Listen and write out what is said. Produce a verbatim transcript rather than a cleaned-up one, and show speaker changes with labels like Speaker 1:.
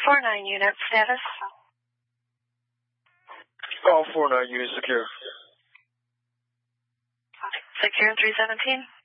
Speaker 1: four nine unit status.
Speaker 2: All four nine units secure.
Speaker 1: Secure three seventeen.